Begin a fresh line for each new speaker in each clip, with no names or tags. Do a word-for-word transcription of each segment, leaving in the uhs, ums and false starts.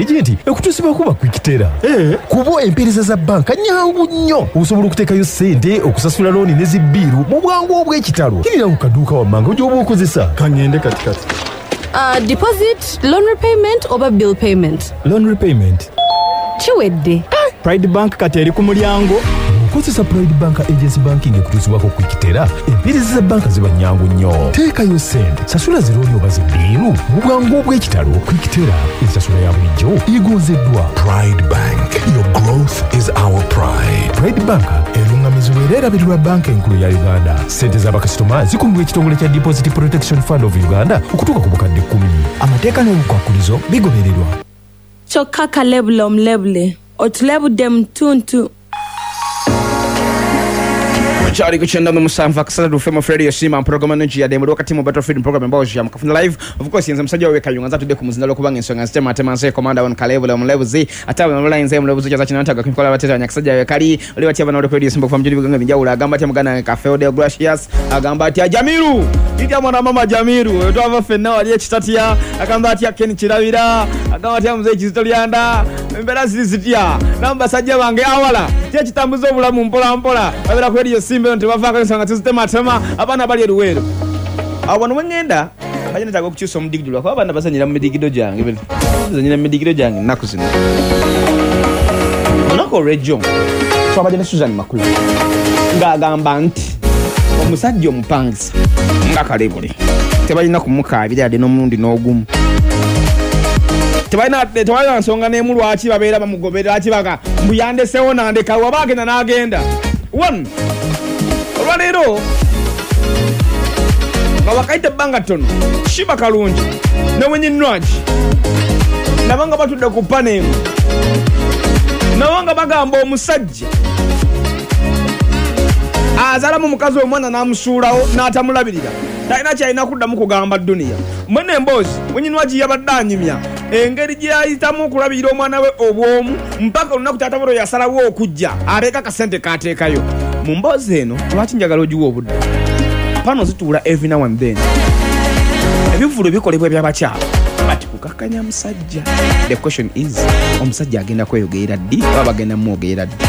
ekiti ekutusiba kuba kwikitera
eh
kubo empeereza za banka nyangu nnyo osobola okuteekayo ssente okusasula looni ne zibbiiru mu bwangu obw'ekitalo kirira ku kaduuka wammanga gy'oba okozesa
kangende katikati
Uh, deposit, loan repayment oba bill payment?
Loan repayment.
Chiwedde.
Pride Bank kati eri ku mulyango.
Okozesa Pride Bank agency banking ekutuusibwako kwikitera empeereza za banka ziba nnyangu nnyo. Teekayo ssente sasula zirooni oba zibbiiru mu bwangu obw'ekitalo kwikitera ensasula ya bulijjo egonzeddwa.
Pride Bank, your growth is our pride.
Pride Bank erungamizibwa era erabirirwa banka enkulu ya Uganda. Ssente z'abakasitoma zikuumibwa ekitongole kya Deposit Protection Fund of Uganda okutuuka ku bukadde kkumi.
Amateeka n'obukwakkulizo bigobererwa.
Kyokka kalebule omulebule otulebudde mutuntu.
Chari kuchenda no musanva akasala du fema Freddy Yosima program nji ya demo wakati mu Battlefield program ambao ya mkafunda live of course yenza msaja wewe kayunga za tude kumuzinda lokubanga ensonga sistema atema nse commander on kalevel on level z atawe on line zemu level z za chinanta kwa bateta nyakasaja wewe kali ole watia bana Freddy Yosima kwa mjidi buganga binjaula agamba tia mugana cafe de gracious agamba tia Jamiru tia mwana mama Jamiru to ava fenna wali chitatia agamba tia Ken Chirawira agamba tia mzee Chizitolianda mbera zilizitia namba sajja bange awala tia chitambuzo bulamu mpola mpola abera Freddy Yosima nti bavanga nsanga tuzitema tema abana bali eruwero abantu wengenda bajana tago kukyusa omudigido kwa abana basanyira mu midigido jange bali basanyira mu midigido jange nakuzina onako region so abajana Susan Makulu ngagamba nti omusajja omupangisa nga kalebule tebalina kumukabira ade n'omundi n'ogumu tebalina tebalina nsonga n'emu lwaki babeera bamugoberera kibaga mbuyandesewo nandeka wabagenda n'agenda one olwaleero nga wakaita banga tono shiba kalungi newenyinnwaki nabanga batudde ku panemu nabanga bagamba omusajja azalamu mukazi omwana n'amusuulawo n'atamulabirira talina kyalina kuddamu kugamba duniya mwene emboozi wenyinnwaki yabadde anyumya engeri gyayitamu okulabirira omwana we obwomu mpaka olunaku taata bolo yasalawo okujja ateeka akasente kaateekayo mu mboozi eno lwaki njagala ogiwa obudde pano zituula every now and then ebivulu bikolebwa ebyabakyala bati kukakkanya musajja. The question is omusajja agenda kweyogerera ddi oba bagenda mwogerera ddi?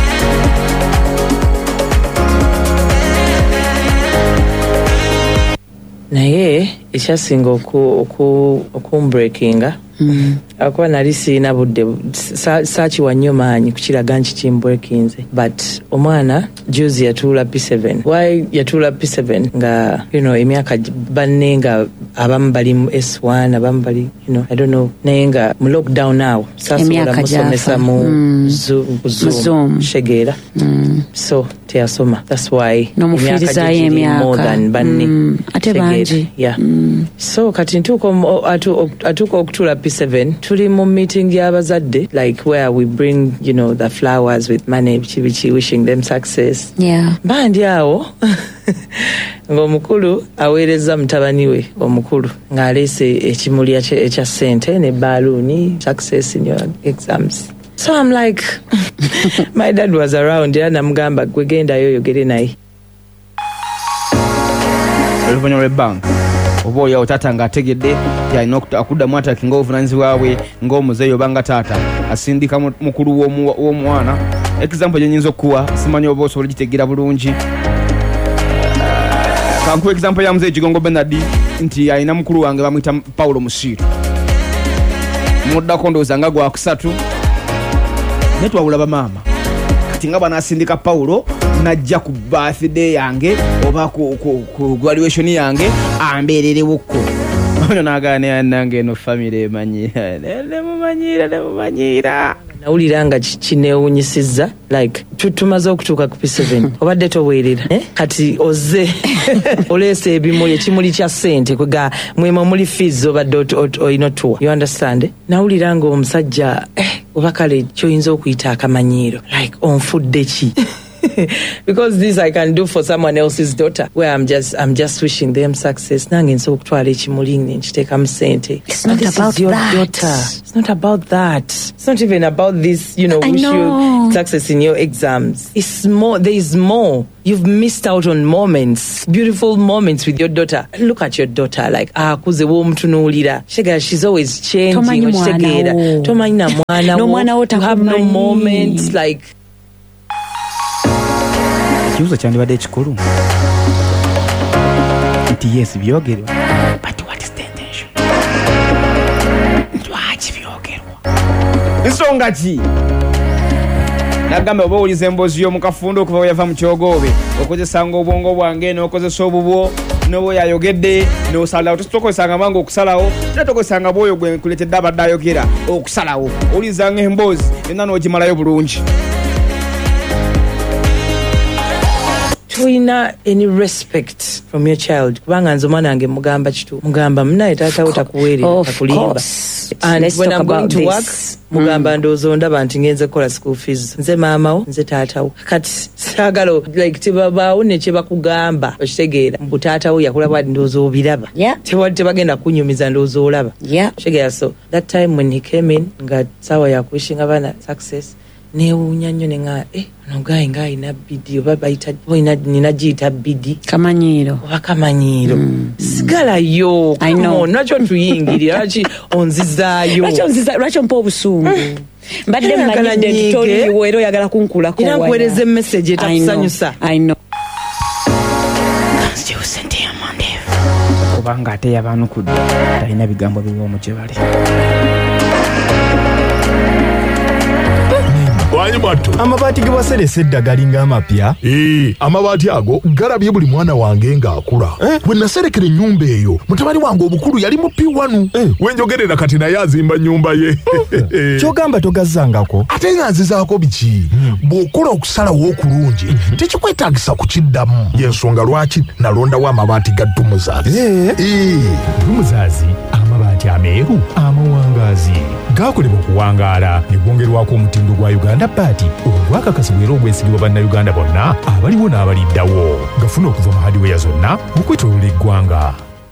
naye ekyasinga okumbreakinga Mm. Akuwa nali sina budde sachi wanyo maanyi kukiraga nti kimbreakinze but omwana juzi yatula P seven. Why yatula P seven nga you know emyaka banenga abamu bali mu S one abamu bali you know I don't know nenga mu lockdown now sasa la musomesa mu mm. zoom, zoom shegera mm. so teasoma that's why
no mufiriza emyaka
more than banne
mm. ate banji
yeah
mm.
so kati ntuko atu atuko okutula P seven tuli mu meeting y'abazadde like where we bring you know the flowers with money bichi wishing them success
yeah
bandi awo ng'omukulu aweereza mutabani we omukulu ng'aleese ekimuli ekya ssente ne balloon success in your exams. So I'm like my dad was around era namugamba gwe gendayo oyogere naye
oluvannyuma lw'ebbanka oba oyawo taata ng'ategedde yalina akuddamu atakinga obuvunanyizibwa bwe ng'omuzeeyi oba nga taata asindika mukulu w'omwana. Example gyenyinza okuwa simanyi oba osobola gitegera bulungi. Kankuwa example ya muzeeyi Kigongo Bernard nti alina mukulu wange bamuyita Paulo Musiiru muddako ndowooza nga gwa kusatu naye twawula bamaama kati nga banaasindika Paulo najja ku birthday yange oba ku, ku, ku graduation yange ambeererewokko ono naagaana nange eno family emanyira nemumanyira nemumanyira
nawulira nga kineewunyisizza like tumaze okutuuka ku P seven obadde toweerera eh? Kati oze oleese ebimuli ekimuli kya ssente kwega mwema muli fees obadde olina otuwa you understand. Nawulira nga omusajja eh, oba kale kyoyinza okuyita akamanyiiro like onfudde ki because this I can do for someone else's daughter, where I'm just I'm just wishing them success. Nange nso okutwala ekimuli nkiteekamu sente.
It's not
This
about
is your
that.
daughter. It's not about that. It's not even about this, you know,
I
wish
know.
you success in your exams. It's more, there is more. You've missed out on moments, beautiful moments with your daughter. Look at your daughter, like, ah, kuze wo mtunuulira. Shega, she's always changing.
Tomanyi mwana
okitegeera.
wo.
Tomanyi na mwana
No
wo.
mwana wo
You have no
takumanyi.
moments, like,
ekibuuzo kyandibadde ekikulu nti yes byogerwa but what is the intention? Lwaki byogerwa? ensonga ki? nagamba oba owuliza emboozi y'omukafundo okuva we yava mu kyogoobe okozesanga obwongo bwange n'okozesa obubwo n'oba yayogedde n'osalawo tokozesanga mangu okusalawo era tokozesanga bwoyo gwe nkuletedde abadde ayogera okusalawo owulizanga emboozi yonna n'ogimalayo bulungi.
toyina any respect from your child. Kubanga nze omwana wange mugamba kitu. Mugamba munaye taatawo takuweerera
Of
takulimba.
course.
And
Let's
when
talk
I'm going
about
to
this.
work, mugamba ndowooza ndaba nti ngenze kukola school fees. Nze maamawo, nze taatawo. Kati saagala like tebabaawo ne kye bakugamba okitegeera. Mbu taatawo yakola bwati ndowooza obiraba.
Yeah.
Tewali tebagenda kunyumiza ndowooza olaba.
Yeah.
Okitegeera, so that time when he came in nga saawa ya wishing abaana success, neewuunya nnyo ne nga eh ono gayi ng'alina bidi oba bayita oba nina giyita bidi
Kamanyiiro.
oba kamanyiiro. Sigalayo.
I know.
Come on, lwaki otuyingirira lwaki onzizaayo.
Lwaki onziza- lwaki ompa obusungu? Mbadde
Era oyagala
mmanyidde nti
nyiike.
toliiwo era oyagala kunkulako
Era
wala.
nkuweereza emmesegi
I know,
etakusanyusa.
I know.
Kubanga ate yabaanukudde talina bigambo biwoomu gye bali.
Wanyi mwattu.
Amabaati ge waseresa edda galinga amapya.
Ee, amabaati ago galabye buli mwana wange ng'akula.
Eh?
Bwe naserekera ennyumba eyo, mutabani wange obukulu yali mu P one.
Eh.
Wenjogerera kati naye azimba nnyumba ye.
Kyogamba togazzangako.
Ate nga nzizaako biki? Bw'okola okusalawo okulungi, tekikwetaagisa kukiddamu. Y'ensonga lwaki nalondawo amabaati ga Dumuzaazi.
Eh.
Ee.
Dumuzaazi amabaati ameeru amawangaazi gaakolebwa okuwangaala ne gwongerwako omutindo gwa Uganda Paati ogwakakasibwa era ogwesigibwa bannayuganda bonna abaliwo n'abaliddawo gafuna okuva mu hadiweya zonna okwetooloola eggwanga.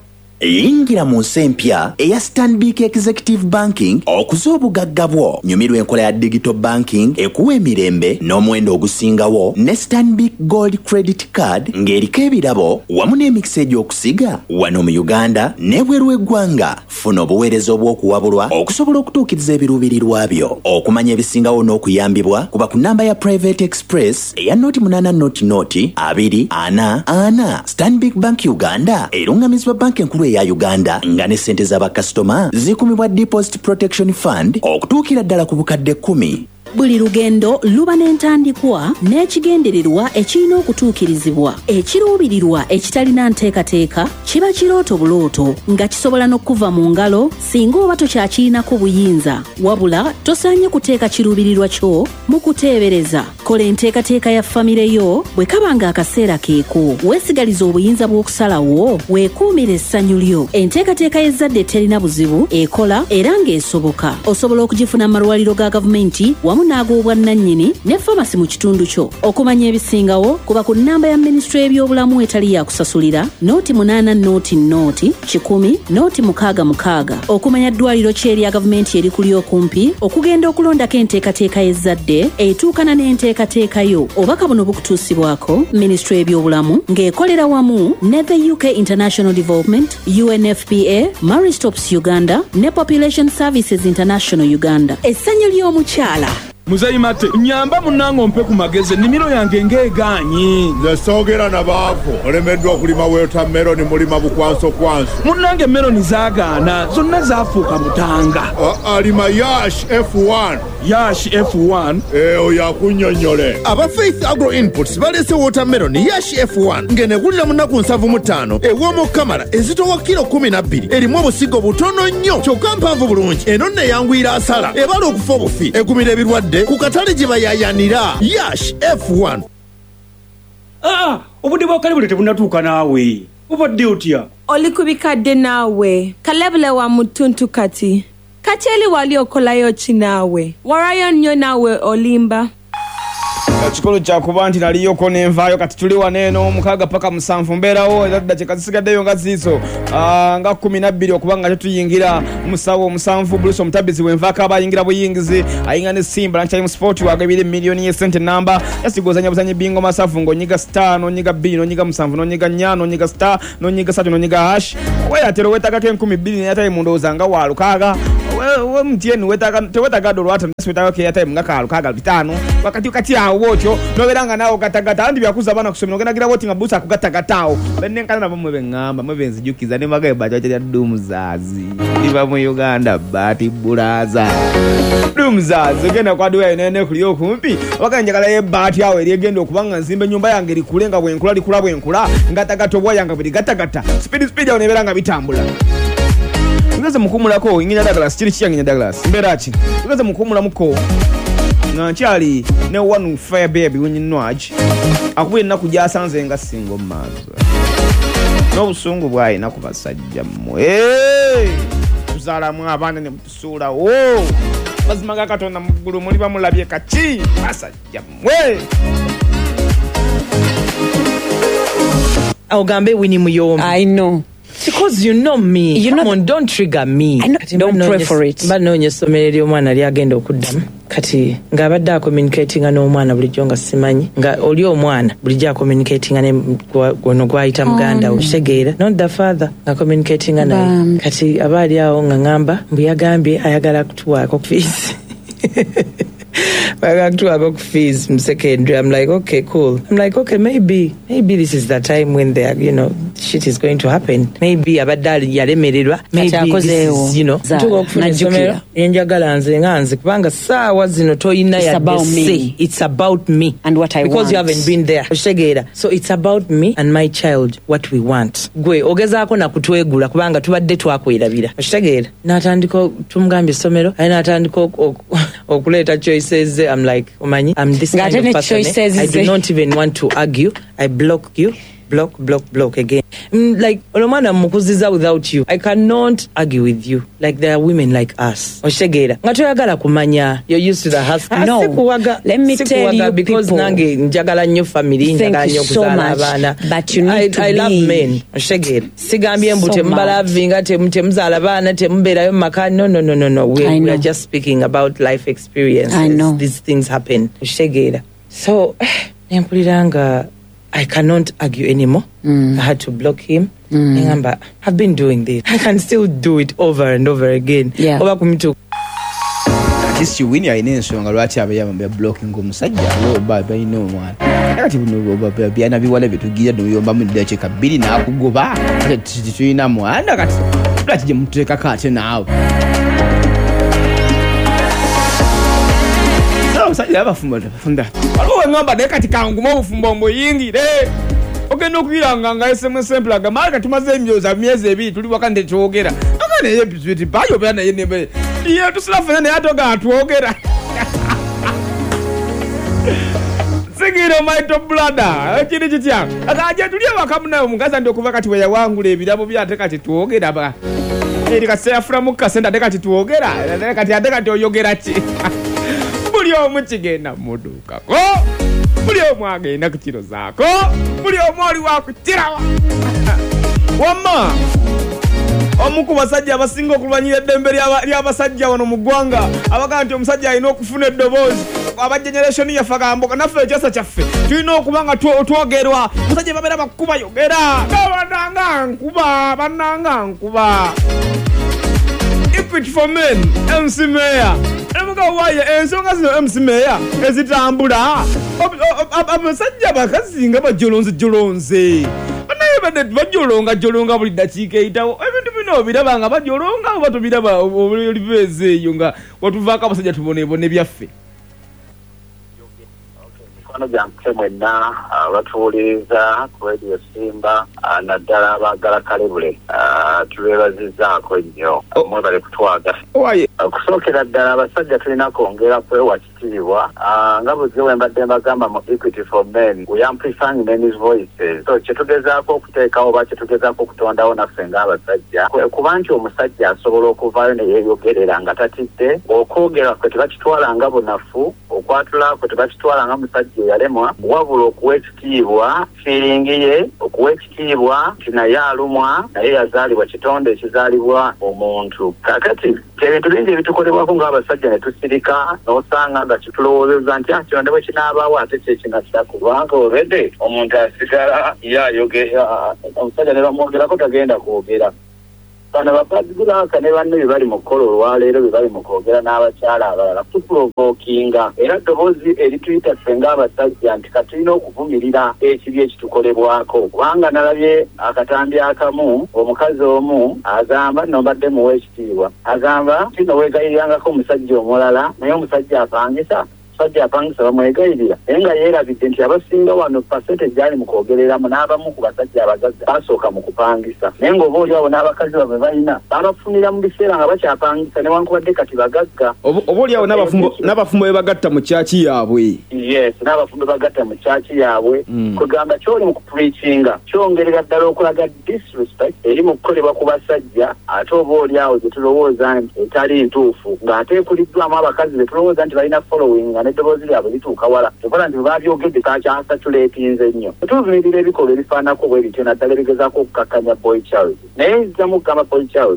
Yingira mu nsi empya eya Stanbic Executive Banking okuza obugagga bwo. Nyumirwa enkola ya digital banking ekuwa emirembe n'omuwendo ogusingawo ne Stanbic Gold Credit Card ng'eriko ebirabo wamu n'emikisa egy'okusiga wano mu Uganda n'ebweru w'eggwanga. Funa obuweereza obw'okuwabulwa okusobola okutuukiriza ebiruubirirwa byo. Okumanya ebisingawo n'okuyambibwa kuba ku nnamba ya Private Express eya noti munana noti noti abiri ana ana. Stanbic Bank Uganda erungamizibwa banki enkulu ya Uganda nga ne ssente z'abakasitoma zikumibwa Deposit Protection Fund okutuukira ddala ku bukadde kkumi.
Buli lugendo luba n'entandikwa n'ekigendererwa ekirina okutuukirizibwa. Ekiruubirirwa ekitalina nteekateeka kiba kirooto bulooto nga kisobola n'okuva mu ngalo singa oba tokyakirinako buyinza. Wabula tosaanye kuteeka kiruubirirwa kyo mu kuteebereza. Kola enteekateeka ya famire yo bwe kaba nga akaseera keeko. Weesigaliza obuyinza bw'okusalawo, weekuumire essanyu lyo. Enteekateeka y'ezzadde terina buzibu, ekola era ng'esoboka. Osobola okugifuna mu malwaliro ga gavumenti wamu n'ag'obwannannyini ne famasi mu kitundu kyo. Okumanya ebisingawo kuba ku nnamba ya minisitule y'ebyobulamu etali ya kusasulira nooti munaana nooti nooti kikumi nooti mukaaga mukaaga. Okumanya ddwaliro ki erya gavumenti eri kuli okumpi okugenda okulondako enteekateeka y'ezzadde etuukana n'enteekateeka yo. Obubaka buno bukutuusibwako minisitule y'ebyobulamu ng'ekolera wamu ne the U K International Development, U N F P A, Maristops Uganda ne Population Services International Uganda. Essanyu ly'omukyala.
Muzayi mate nyamba munange ompe ku magezi nimiro yange ngeeganyi
nsoogera nabaavu olemeddwa okulima watermelon mulima bukwanso kwanso
munange meloni zaagaana zonna zaafuuka mutanga
alima yash F one
yash F one
eyo yakunnyonnyole
aba Faith Agro Inputs balese watermelon yash F one ng'enegulira mu nnaku nsavu mu ttaano ew'omu kamala ezitowa kilo kumi na bbiri erimu obusigo butono nnyo kyokka mpanvu bulungi eno nno eyanguyira asala ebala okufa obufi egumira ebirwadde ku katale gye bayayanira yash F one.
ah obudde bwa kalibule tebunatuuka naawe obadde otya
oli kubikadde naawe kalebule wa mutuntu kati kati eli wali okolayo ki naawe warayo nnyo naawe olimba
Kikolo kya kuba nti naliyoko nenvaayo kati tuli waneeno mukaaga paka musanvu mbeerawo era ddakiika zisigaddeyo nga ziizo nga kumi na bbiri okuba nga tetuyingira musawo omusanvu Bruce Omutabbizi wenvaako aba ayingira buyingizi ayinga ne Simba Lunchtime Sport wagabire miliyoni y'essente namba yasigozanya buzanyi bingo masavu ng'onyiga star n'onyiga bbiri n'onyiga musanvu n'onyiga nnya n'onyiga star n'onyiga ssatu n'onyiga hash weeratero weetagako enkumi bbiri n'eyatayi mu ndowooza nga wa lukaaga we mtn tewetagada olwata nasiwetagako eyatayi nga ka lukaaga bitaano wakati kati awo bwotyo nobeera nga naawe gatagata andi byakuza abaana kusomera ogendagira bwoti nga buusa kugatagatawo bennenkana nabo mwe beŋŋamba mwe benzijukiza ne magaye bacaca dumuzazi liva mu uganda bati bulaza dumuzazi ogenda kwaduwayo nene kuli okumpi waka njagala yebaati awo eryegenda okuba nga nzimba ennyumba yange likule nga bwenkula likula bwenkula ngatagata obwaya nga buli gatagata speed speed awo nebeera nga bitambula tugeze mukumulako ingina Douglas kiri kiyanginya Douglas mbeera ki tugeze mukumulamuko nga nkyali ne one fire baby wenyinnwaki akuba ennaku gyasanze nga singo maazo n'obusungu bwayina ku basajja mmwe tuzaalamu abaana ne mutusuulawo mazima ga Katonda mu ggulu muli bamulabye kaki basajja mmwe
ogambe Winnie Muyombi.
I know.
Because you know me. You Come know, on, don't trigger me.
I know, don't pray for it.
But no, nyesomere lyo mwana lyagenda okuddamu. Kati ngabadde communicating n'omwana bulijjo nga simanyi nga oli omwana bulijjo communicating ne gono gwayita muganda oshegera not the father nga communicating naye kati abali awo nga ngamba mbuyagambye ayagala kutuwaako fees. I got to go fees in secondary. I'm like, okay, cool. I'm like, okay, maybe, maybe this is the time when they, you know, shit is going to happen. Maybe abadali yalemererwa. Maybe this is, you know, to go for the enjagala nze nganze kubanga sawa zino toyina ya say. It's about me
and what I
because
want.
Because you haven't been there. Oshegera. So it's about me and my child, what we want. Gwe ogezaako na kutwegula kubanga tubadde twakwirabira. Oshegera. Natandika tumugambye somero. Ayi natandika okuleeta choices. I'm like, Omanyi, I'm this kind of person. I do not even want to argue. I block you. Block, block, block again. Mm, like, Olomana mukuziza without you. I cannot argue with you. Like, there are women like us. Oshegera. Ngatoyagala kumanya. You're used to the house.
No. Let me tell you
because
people.
Nange njagala nyo family.
Thank you so much. Abana. But you need
I,
to
I
be.
love men. Oshegera. Sigambye mbu
So
temubalavinga temuzala bana temuberayo maka. No, no, no, no, no. We, we are just speaking about life experiences.
I know.
These things happen. Oshegera. So, nempuliranga I cannot argue anymore. Mm. I had to block him. Mm. I've been doing this. I can still do it over and over again.
Yeah.
Over kumito.
This you win your ensonga lwaki abayamba blocking omusajja oba bayina omwana kati buno oba byana biwala bitugira doyomba mu dakiika bbiri n'akugoba kati tuyina mwana kati lwaki gye muteeka kate naawe omusajja abafumba funda waliwo ngamba naye kati kanguma obufumbo omuyingire ogenda okuyiranga nga S M S simple agamba kati tumaze emyoza myezi ebiri tuli waka ndetwogera aka naye biswiti bayo bya naye nebe iye tusilafanya naye atoga atwogera Sigiro my top brother ekiri kitya akaje tuli wakamu omugaza ndi okuva kati weya wangula ebirabo byate kati twogera ba eri kasea from kasenda de kati twogera kati ate kati oyogera ki buli omu kigenda muduka ko buli omu agenda ku kiro zaako buli omu oli wakukirawa wamma omu ku basajja abasinga okulwanyira eddembe ly'abasajja wano mu ggwanga abagaa nti omusajja alina okufuna eddoboozi aba generation yaffe agamboka naffe ekyasa kyaffe tulina okuba nga twogerwa musajja babeera bakuba yogera bannanga nkuba bannanga nkuba Equity for Men M C Meya emuga waye ensonga zino M C Meya ezitambula abasajja bakazinga bajolonze jolonze banaye bade bajolonga jolonga buli dakiika eyitawo ebintu bino biraba nga bajolonga oba tubiraba oliveze eyo nga watuvaako abasajja tubonebone byaffe
Ono jampe mwenna batuwuliriza ku Radio Simba naddala abaagala kalebule tubeebazizaako nnyo mwebale kutwaga okusookera ddala abasajja tulina kwongera kwewa kitiibwa nga buzi we mbadde mbagamba mu Equity for Men we amplifying men's voices so kyetugezaako okuteekawo oba kyetugezaako okutondawo naffe ng'abasajja kuba nti omusajja asobola okuvaayo ne yeeyogerera nga tatidde okwogera kwe tebakitwala nga bunafu okwatula kwe tebakitwala nga musajja eyalemwa wabula okuwa ekitiibwa fiiringi ye okuwa ekitiibwa nti naye alumwa naye yazaalibwa kitonde ekizaalibwa omuntu. Kakati ebintu bingi ebitukolebwako ng'abasajja ne tusirika n'osanga nga kitulowooza nti kino bwe kinaabaawo ate kyekinakira kubanga olwedde omuntu asigala yayogera omusajja ne bamwogerako tagenda kwogera. Bano bapagiraaka ne banne bye bali mu kukola olwaleero bye bali mu kwogera n'abakyala abalala tuprovokinga era ddoboozi erituyita ffe ng'abasajja nti katulina okuvumirira ekibi ekitukolebwako kubanga nalabye akatambi akamu omukazi omu agamba nno mbadde muwa ekitiibwa agamba nti noweegayirirangako omusajja omulala naye omusajja apangisa sajja apangisa bamwegayirira naye nga yeerabidde nti abasinga wano pasente gyali mu kwogereramu n'abamu ku basajja abagagga basooka mu kupangisa naye ng'oba oli awo n'abakazi babwe balina babafunira mu biseera nga bakyapangisa newankubadde kati bagagga
oba oli awo n'abafumbo be bagatta mu kyaki yaabwe.
Yes, n'abafumbo bagatta mu kyaki yaabwe kugamba kyoli mu kupreachinga kyongerera ddala okulaga disrespect eri mu kukolebwa ku basajja ate oba oli awo gye tulowooza nti etali ntuufu ng'ateekuliddwamu abakazi be tulowooza nti balina following n'eddoboozi lyabwe lituuka wala tukola nti baabyogedde kakyansa tuleetinze nnyo tuvumirira ebikolwa ebifaanako bwe bityo naddala ebigezaako okukakkanya Boy Charles naye nziramu okugamba Boy Charles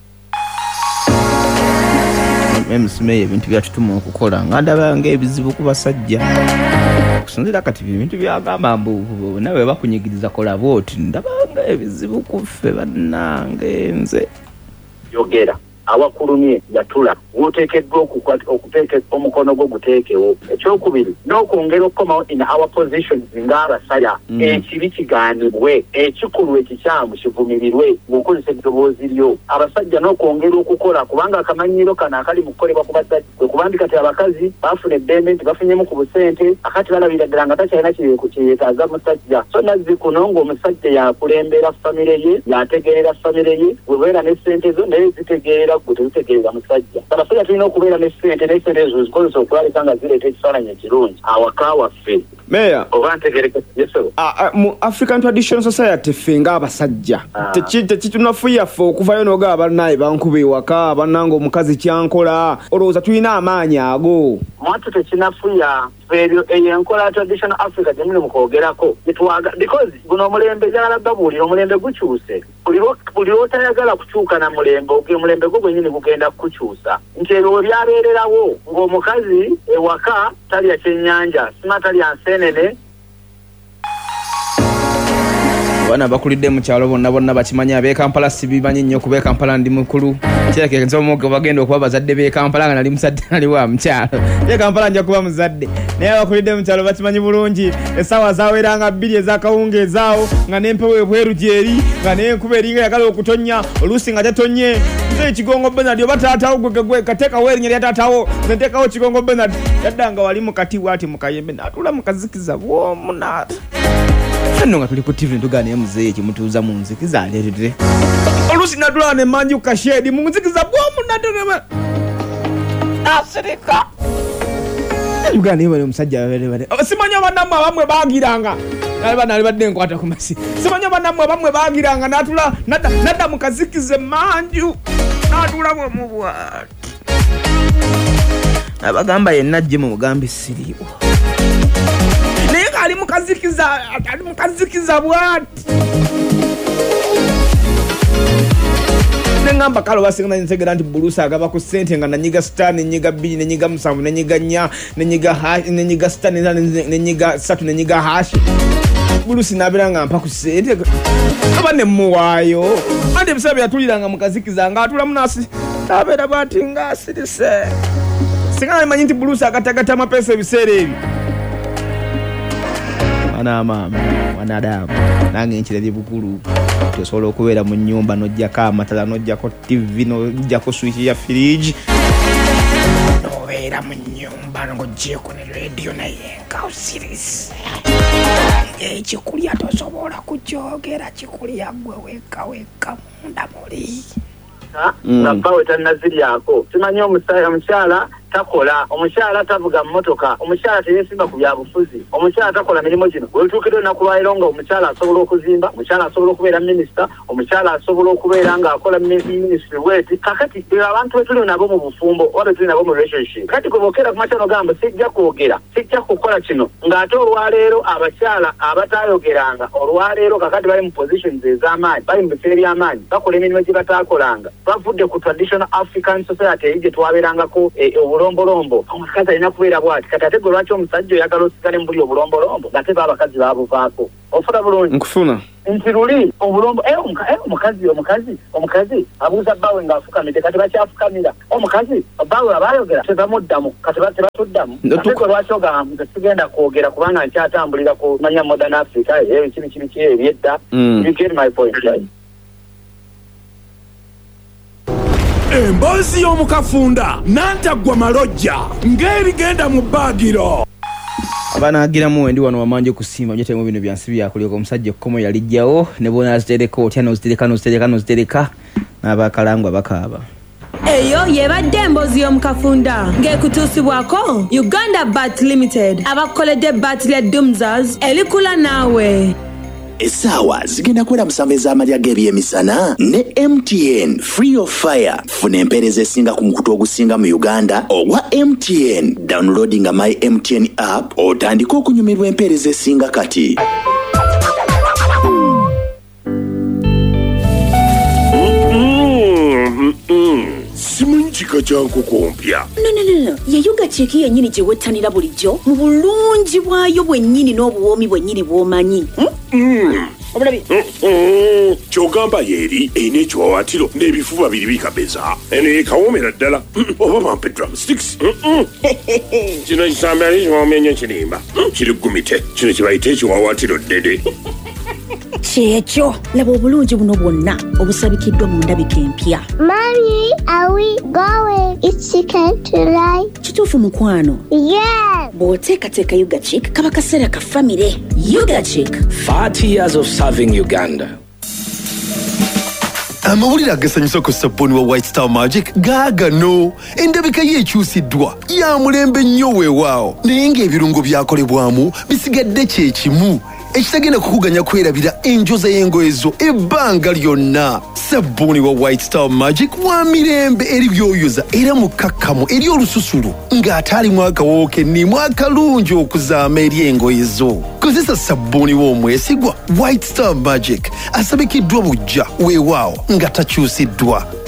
emusimeyo ebintu byatutuma okukola nga ndaba ng'ebizibu ku basajja okusinzira kati ebintu byagamba mbu nawe bakunyigiriza kola booti ndaba ng'ebizibu ku ffe bannange nze
yogera awakulumye yatula woteekeddwa okuteeka omukono gwo guteekewo. Ekyokubiri n'okwongera okukomawo in our positions ng'abasaya ekibi kigaanibwe ekikulu ekikyamu kivumirirwe ng'okozesa eddoboozi lyo abasajja n'okwongera okukola kubanga akamanyiro kano akali mu kukolebwa ku basajja kwe kubambi kati abakazi bafuna eddembe nti bafunyemu ku busente akati balabira ddala nga takyalina kyeyeetaaga musajja so nazzi kuno ng'omusajja yakulembera famire ye yategeerera famire ye webeera ne ssente zo naye zitegeera gwe tebitegeerera musajja. Abasajja tulina okubeera ne ssente naye ssente ezo zikozesa okulabika nga zireeta ekifaananyi ekirungi awaka waffe.
Meya
oba ntegereka yeso
mu African Traditional Society ffe ng'abasajja tekitunafuya ffe okuvayo n'ogaba balinaye bankuba ewaka bannanga omukazi kyankola olowooza tulina amaanyi ago
mwatu tekinafuya ebyo eyenkola ya Traditional Africa gye muli mu kwogerako gitwaga because guno omulembe jalala gabuulira omulembe gukyuse buli lwotayagala kukyuka na mulembe ogwe mulembe gwo gwennyini gugenda kukukyusa nti ebyo byabeererawo ng'omukazi ewaka talya kyennyanja sima talya nsenene.
Bana bakulidde mu kyalo bonna bonna bakimanya ab'e Kampala sibimanyi nnyo kuba e Kampala ndi mukulu kireke nze omuga bagenda okuba bazadde b'e Kampala nga nali musadde nali wa mukyalo e Kampala nja kuba muzadde naye bakulidde mu kyalo bakimanyi bulungi essaawa zaaweranga bbiri ez'akawunga ezaawo nga n'empewo ebweru gyeri nga n'enkuba eringa yagala okutonnya oluusi nga tetonye nze ekigongo Benard oba taatawo gwe kateekawo erinnya lya taatawo nze nteekawo kigongo Benard yadda nga wali mu kati bw'ati mu kayembe n'atuula mu kazikiza bw'omu n'ata Fenno nga tuli ku T V ntugane muzeeye kimutuuza mu nzikiza aleetedde oluusi natula ne manju kashedi mu nzikiza bw'omu n'ata asirika Uganda yebale omusajja bale simanya banamwe abamwe baagiranga nalaba nali badde nkwata ku masi simanya banamwe abamwe baagiranga natula nadda nadda mukazikize manju natula bwe mu bwati abagamba yenna jje mu mugambi siriiwo naye ali mukazikiza ali mukazikiza bwati nengamba kalo basinga nsegera nti bulusa agaba ku sente nga nanyiga star nenyiga bbiri nenyiga musanvu nenyiga nnya nenyiga hash nenyiga star nenyiga satu nenyiga hash bulusi nabiranga mpa ku sente aba ne muwayo ande bisabe yatuliranga mukazikiza nga atula munasi tabera bati nga sirise singa manyi nti bulusa agatagata mapesa ebiseera ebi ana mama wanadamu nange nkirabye bukulu tosobola okubeera mu nnyumba n'ojjako amatala n'ojjako T V n'ojjako switch ya fridge n'obeera mu nnyumba ng'oggyeko ne radio naye nga osirise ekikulya tosobola kukyogera kikulya gwe wekka wekka munda muli
nga mpawe tannaziryako simanyi omukyala takola omukyala tavuga mmotoka omukyala teyesimba ku byabufuzi omukyala takola mirimu gino wetuukira olunaku lwaliro nga omukyala asobola okuzimba omukyala asobola okubeera minisita omukyala asobola okubeera ng'akola minisitiri weti kakati abantu betuli nabo mu bufumbo oba betuli nabo mu relationship kati gwe bookera ku makyano gamba sijja kwogera sijja kukola kino ng'ate olwaleero abakyala abataayogeranga olwaleero kakati bali mu positions ez'amaanyi bali mu bifo eby'amaanyi bakola emirimu gye bataakolanga bavudde ku traditional african society eyi gye twabeerangako obulombolombo omukazi alina kubeera bwati kati ate gwe lwaki omusajja oyagala osigale mu buli obulombolombo ng'ate ba abakazi baabuvaako ofuna bulungi
nkufuna
nti luli obulombo eh omukazi omukazi omukazi abuuza bbaawe ng'afukamidde kati bakyafukamira omukazi bbaawe abaayogera tebamuddamu kati tebatuddamu ate gwe lwaki ogamba sigenda kwogera kubanga nkyatambulira ku manya modern africa ekibi kibi ki ebyedda you get my point right?
Emboozi y'omukafunda nantaggwa malojja ng'erigenda mu bbaagiro
abanagiramu wendi wano wamanje kusimba njatemu bino byansi byakuleka omusajja ekkomo yalijjawo ne bona azitereka otya nozitereka nozitereka nozitereka n'abakalangwa bakaaba
eyo yebadde emboozi y'omukafunda ng'ekutuusibwako Uganda Bat Limited abakoledde bat lya Dumzas elikula naawe
essaawa zigenda kuwera musanvu ez'amalya g'ebyemisana ne M T N free of fire funa empeereza esinga ku mukutu ogusinga mu Uganda ogwa M T N downloading my M T N app otandika okunyumirwa empeereza esinga kati
simanyi kika kyankoko mpya
no no no no ye yuga cheki yennyini gye wettanira bulijjo mu bulungi bwayo bwennyini n'obuwoomi bwennyini bw'omanyi
obulabi kyogamba yeeri erina ekiwawaatiro n'ebifuba biri bikabeza eno yekawoomera ddala oba bampe drumsticks kino kisambe ali kiwoomenyo kirimba kiri gumite kino kibayita ekiwawaatiro ddede
kyekyo laba obulungi buno bwonna obusabikiddwa mu ndabika empya
Mommy, are we going? It's chicken tonight.
kituufu mukwano
Yes.
bw'oteekateeka yuga chick kaba kaseera ka famire yuga chick
thirty years of serving Uganda.
amawulire agasanyusa ku sabbuuni wa White Star Magic gaagano endabika ye ekyusiddwa ya mulembe nnyo weewaawo naye ng'ebirungo byakolebwamu bisigadde kye kimu ekitagenda kukuganya kwerabira enjoza y'engoye zo ebbanga lyonna sabbuuni wa White Star Magic wa mirembe eri byoyoza era mukakkamu eri olususulu ng'ate alimu akawoowo kennimu akalungi okuzaama eri engoye zo kozesa sabbuuni w'omwesigwa White Star Magic asabikiddwa bujja weewaawo nga takyusiddwa